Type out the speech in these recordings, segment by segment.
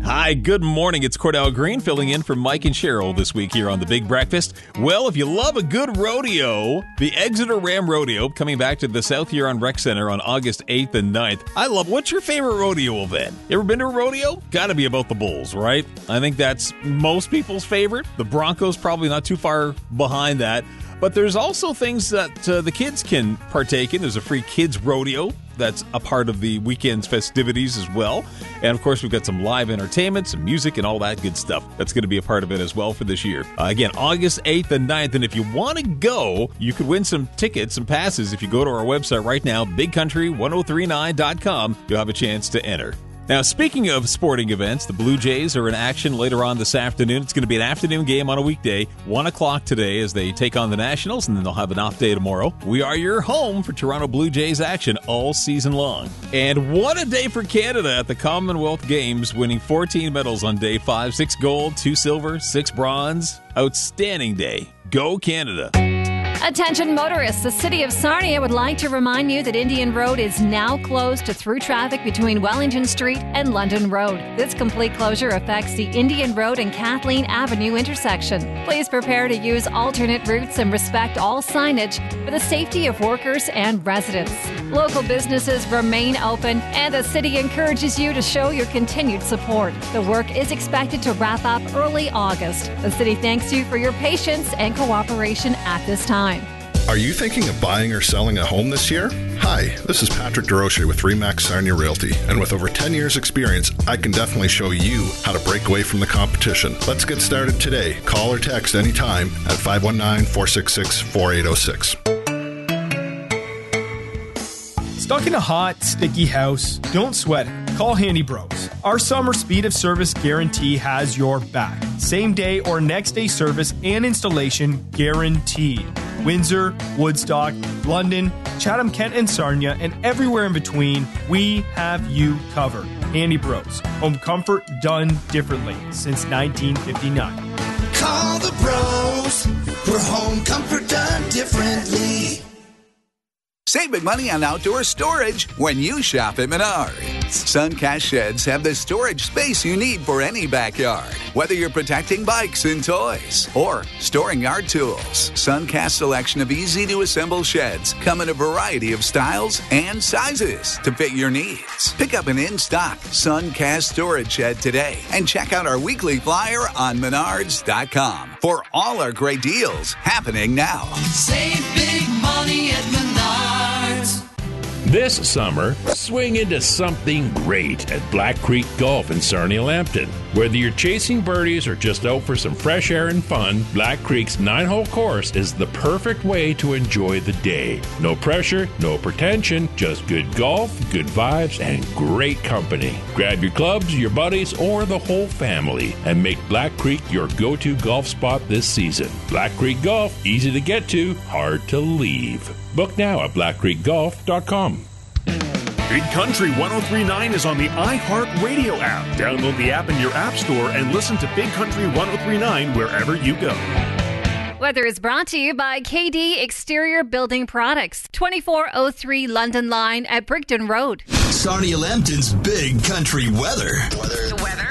Hi, good morning. It's Cordell Green filling in for Mike and Cheryl this week here on The Big Breakfast. Well, if you love a good rodeo, the Exeter Ram Rodeo coming back to the South Huron Rec Center on August 8th and 9th. What's your favorite rodeo event? Ever been to a rodeo? Gotta be about the bulls, right? I think that's most people's favorite. The Broncos probably not too far behind that. But there's also things that the kids can partake in. There's a free kids rodeo that's a part of the weekend's festivities as well. And of course, we've got some live entertainment, some music, and all that good stuff. That's going to be a part of it as well for this year. Again, August 8th and 9th. And if you want to go, you could win some tickets, some passes. If you go to our website right now, bigcountry1039.com, you'll have a chance to enter. Now, speaking of sporting events, the Blue Jays are in action later on this afternoon. It's going to be an afternoon game on a weekday, 1 o'clock today as they take on the Nationals, and then they'll have an off day tomorrow. We are your home for Toronto Blue Jays action all season long. And what a day for Canada at the Commonwealth Games, winning 14 medals on day 5, 6 gold, 2 silver, 6 bronze. Outstanding day. Go Canada. Attention motorists, the City of Sarnia would like to remind you that Indian Road is now closed to through traffic between Wellington Street and London Road. This complete closure affects the Indian Road and Kathleen Avenue intersection. Please prepare to use alternate routes and respect all signage for the safety of workers and residents. Local businesses remain open, and the city encourages you to show your continued support. The work is expected to wrap up early August. The city thanks you for your patience and cooperation at this time. Are you thinking of buying or selling a home this year? Hi, this is Patrick DeRoche with RE/MAX Sarnia Realty, and with over 10 years experience, I can definitely show you how to break away from the competition. Let's get started today. Call or text anytime at 519-466-4806. Stuck in a hot, sticky house? Don't sweat it. Call Handy Bros. Our summer speed of service guarantee has your back. Same day or next day service and installation guaranteed. Windsor, Woodstock, London, Chatham, Kent, and Sarnia, and everywhere in between, we have you covered. Handy Bros. Home comfort done differently since 1959. Call the bros for home comfort done differently. Save big money on outdoor storage when you shop at Menards. Suncast sheds have the storage space you need for any backyard. Whether you're protecting bikes and toys or storing yard tools, Suncast's selection of easy-to-assemble sheds come in a variety of styles and sizes to fit your needs. Pick up an in-stock Suncast storage shed today and check out our weekly flyer on Menards.com for all our great deals happening now. Save big money at Menards. This summer, swing into something great at Black Creek Golf in Sarnia Lambton. Whether you're chasing birdies or just out for some fresh air and fun, Black Creek's 9-hole course is the perfect way to enjoy the day. No pressure, no pretension, just good golf, good vibes, and great company. Grab your clubs, your buddies, or the whole family and make Black Creek your go-to golf spot this season. Black Creek Golf, easy to get to, hard to leave. Book now at blackcreekgolf.com. Big Country 103.9 is on the iHeartRadio app. Download the app in your app store and listen to Big Country 103.9 wherever you go. Weather is brought to you by KD Exterior Building Products, 2403 London Line at Brigden Road. Sarnia Lambton's Big Country weather. The weather?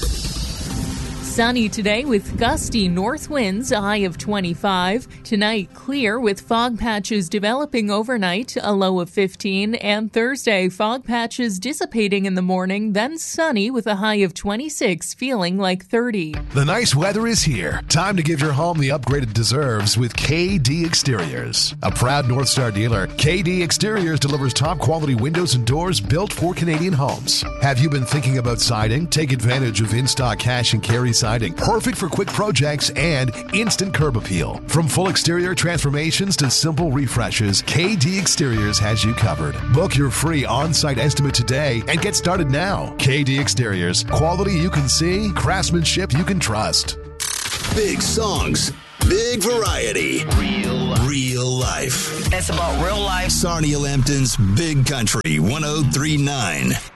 Sunny today with gusty north winds, a high of 25. Tonight, clear with fog patches developing overnight, a low of 15. And Thursday, fog patches dissipating in the morning, then sunny with a high of 26, feeling like 30. The nice weather is here. Time to give your home the upgrade it deserves with KD Exteriors. A proud North Star dealer, KD Exteriors delivers top quality windows and doors built for Canadian homes. Have you been thinking about siding? Take advantage of in-stock cash and carry siding. Perfect for quick projects and instant curb appeal. From full exterior transformations to simple refreshes, KD Exteriors has you covered. Book your free on-site estimate today and get started now. KD Exteriors. Quality you can see, craftsmanship you can trust. Big songs, big variety, real life. It's about real life. Sarnia Lambton's Big Country 103.9.